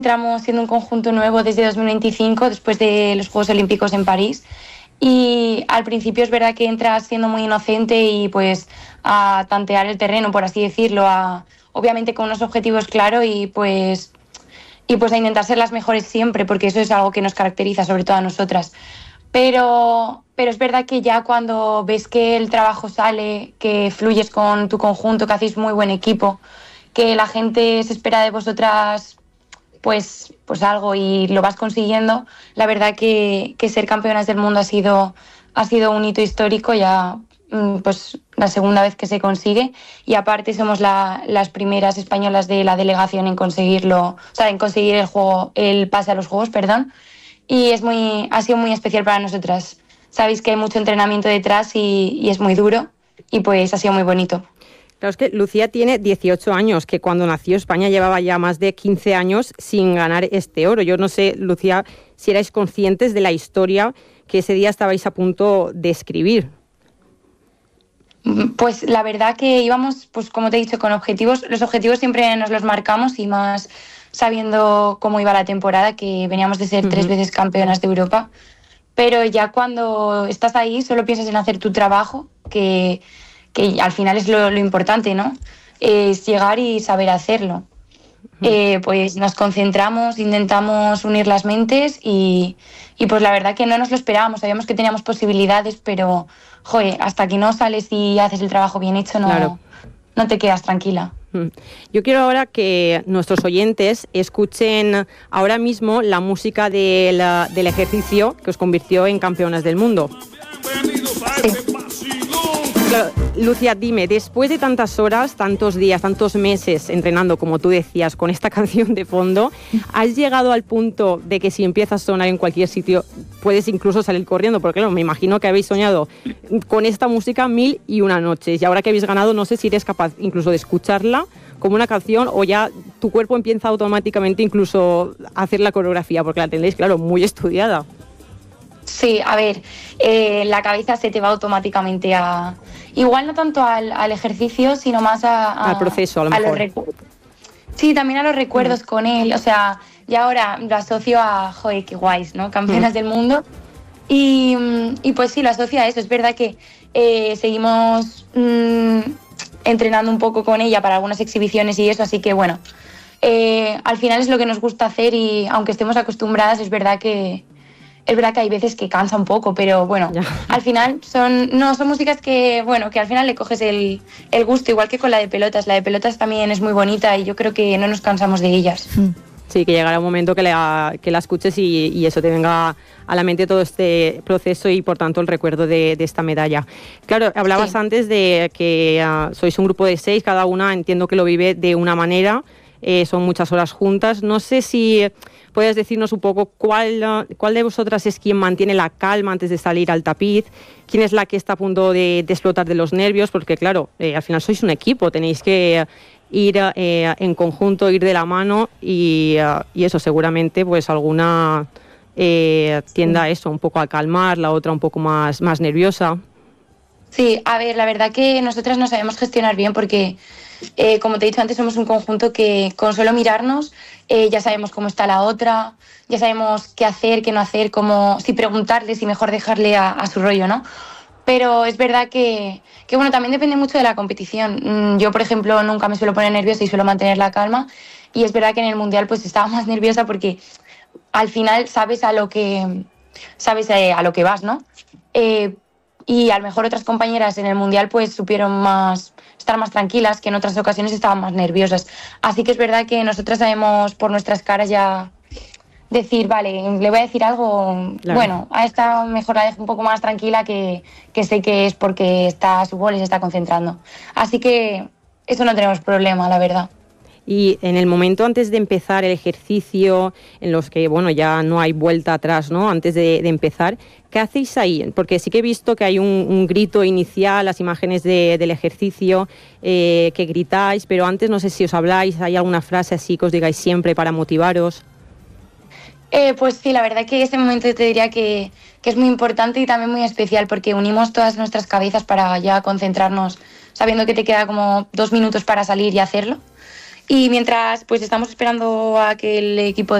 entramos siendo un conjunto nuevo desde 2025, después de los Juegos Olímpicos en París. Y al principio es verdad que entras siendo muy inocente y pues a tantear el terreno, por así decirlo, obviamente con unos objetivos claros y pues a intentar ser las mejores siempre, porque eso es algo que nos caracteriza, sobre todo a nosotras. Pero es verdad que ya cuando ves que el trabajo sale, que fluyes con tu conjunto, que hacéis muy buen equipo, que la gente se espera de vosotras pues algo y lo vas consiguiendo, la verdad que ser campeonas del mundo ha sido un hito histórico ya, pues la segunda vez que se consigue, y aparte somos las primeras españolas de la delegación en conseguirlo, o sea, en conseguir el pase a los Juegos, perdón, y ha sido muy especial para nosotras. Sabéis que hay mucho entrenamiento detrás y es muy duro, y pues ha sido muy bonito. Claro, es que Lucía tiene 18 años, que cuando nació España llevaba ya más de 15 años sin ganar este oro. Yo no sé, Lucía, si erais conscientes de la historia que ese día estabais a punto de escribir. Pues la verdad que íbamos, pues como te he dicho, con objetivos. Los objetivos siempre nos los marcamos y más sabiendo cómo iba la temporada, que veníamos de ser 3 veces campeonas de Europa. Pero ya cuando estás ahí solo piensas en hacer tu trabajo, que al final es lo importante, ¿no? Es llegar y saber hacerlo. Pues nos concentramos, intentamos unir las mentes y pues la verdad que no nos lo esperábamos, sabíamos que teníamos posibilidades, pero joder, hasta que no sales y haces el trabajo bien hecho, Claro. No te quedas tranquila. Yo quiero ahora que nuestros oyentes escuchen ahora mismo la música del ejercicio que os convirtió en campeonas del mundo. Sí. Claro, Lucía, dime, después de tantas horas, tantos días, tantos meses entrenando, como tú decías, con esta canción de fondo, ¿has llegado al punto de que si empieza a sonar en cualquier sitio puedes incluso salir corriendo? Porque claro, me imagino que habéis soñado con esta música 1001 noches y ahora que habéis ganado no sé si eres capaz incluso de escucharla como una canción o ya tu cuerpo empieza automáticamente incluso a hacer la coreografía, porque la tenéis, claro, muy estudiada. Sí, a ver, la cabeza se te va automáticamente igual no tanto al ejercicio, sino más al proceso, a lo mejor. Sí, también a los recuerdos con él, o sea, y ahora lo asocio a, joder, qué guays, ¿no? Campeonas del mundo. Y pues sí, lo asocio a eso. Es verdad que seguimos entrenando un poco con ella para algunas exhibiciones y eso, así que bueno, al final es lo que nos gusta hacer y aunque estemos acostumbradas, es verdad que hay veces que cansa un poco, pero bueno, al final son músicas que, bueno, que al final le coges el gusto, igual que con la de pelotas. La de pelotas también es muy bonita y yo creo que no nos cansamos de ellas. Sí, que llegará un momento que la escuches y eso te venga a la mente todo este proceso y por tanto el recuerdo de esta medalla. Claro, hablabas antes de que sois un grupo de 6, cada una entiendo que lo vive de una manera, son muchas horas juntas. No sé si puedes decirnos un poco cuál de vosotras es quien mantiene la calma antes de salir al tapiz, quién es la que está a punto de explotar de los nervios, porque claro, al final sois un equipo, tenéis que ir en conjunto, ir de la mano y eso seguramente pues alguna tienda a eso, un poco a calmar, la otra un poco más nerviosa. Sí, a ver, la verdad que nosotras nos sabemos gestionar bien porque, como te he dicho antes, somos un conjunto que con solo mirarnos ya sabemos cómo está la otra, ya sabemos qué hacer, qué no hacer, si preguntarle, si mejor dejarle a su rollo, ¿no? Pero es verdad que bueno, también depende mucho de la competición. Yo, por ejemplo, nunca me suelo poner nerviosa y suelo mantener la calma. Y es verdad que en el Mundial pues estaba más nerviosa porque al final sabes a lo que vas, ¿no? Y a lo mejor otras compañeras en el Mundial pues supieron estar más tranquilas, que en otras ocasiones estaban más nerviosas. Así que es verdad que nosotras sabemos por nuestras caras ya decir, vale, le voy a decir algo, claro. Bueno, a esta mejor la dejo un poco más tranquila que sé que es porque está a su bola y se está concentrando. Así que eso no tenemos problema, la verdad. Y en el momento antes de empezar el ejercicio, en los que bueno ya no hay vuelta atrás, ¿no? Antes de empezar, ¿qué hacéis ahí? Porque sí que he visto que hay un grito inicial, las imágenes del ejercicio, que gritáis, pero antes no sé si os habláis, ¿hay alguna frase así que os digáis siempre para motivaros? Pues sí, la verdad que ese momento te diría que es muy importante y también muy especial porque unimos todas nuestras cabezas para ya concentrarnos, sabiendo que te queda como 2 minutos para salir y hacerlo. Y mientras pues estamos esperando a que el equipo